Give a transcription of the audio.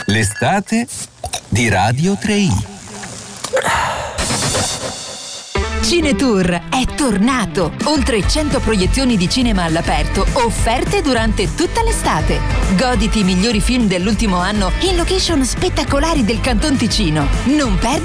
L'estate di Radio 3i. Cinetour è tornato! Oltre 100 proiezioni di cinema all'aperto offerte durante tutta l'estate. Goditi i migliori film dell'ultimo anno in location spettacolari del Canton Ticino. Non perdere